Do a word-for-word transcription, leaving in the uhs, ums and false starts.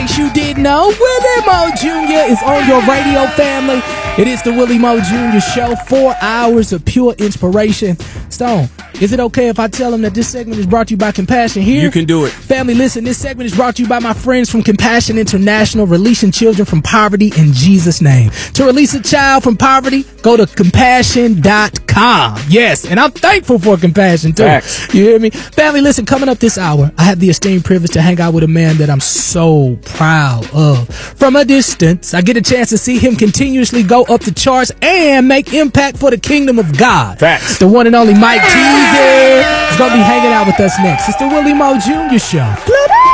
case you didn't know, Willie Moe Junior is on your radio, family. It is the Willie Moe Junior Show, four hours of pure inspiration. Stone, is it okay if I tell them that this segment is brought to you by Compassion here? You can do it. Family, listen, this segment is brought to you by my friends from Compassion International, releasing children from poverty in Jesus' name. To release a child from poverty, go to compassion dot com. Yes, and I'm thankful for Compassion, too. Facts. You hear me? Family, listen, coming up this hour, I have the esteemed privilege to hang out with a man that I'm so proud of. From a distance, I get a chance to see him continuously go up the charts and make impact for the kingdom of God. Facts. The one and only Mike Teasy is going to be hanging out with us next. It's the Willie Moe Junior Show.